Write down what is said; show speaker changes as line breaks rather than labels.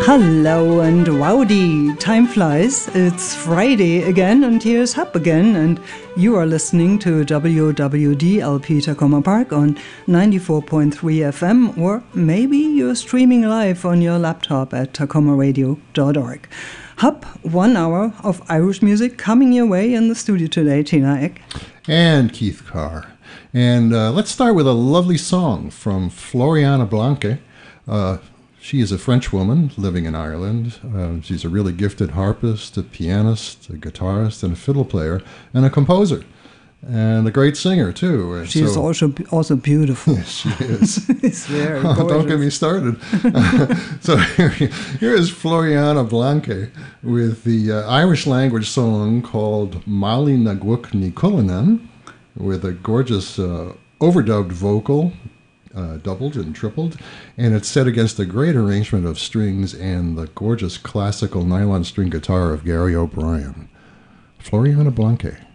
Hello and rowdy. Time flies. It's Friday again, and here's Hub again, and you are listening to WWDLP Takoma Park on 94.3 FM, or maybe you're streaming live on your laptop at takomaradio.org. Hub, 1 hour of Irish music coming your way in the studio today, Tina Eck.
And Keith Carr. And let's start with a lovely song from Floriana Blanche. She is a French woman living in Ireland. She's a really gifted harpist, a pianist, a guitarist, and a fiddle player, and a composer, and a great singer, too.
She's also beautiful.
Yes, she is.
It's very gorgeous.
Don't get me started. So here is Floriana Blanche with the Irish language song called Mali Nagwuk Nikolanen, with a gorgeous overdubbed vocal, doubled and tripled, and it's set against a great arrangement of strings and the gorgeous classical nylon string guitar of Gary O'Brien. Floriana Blanche.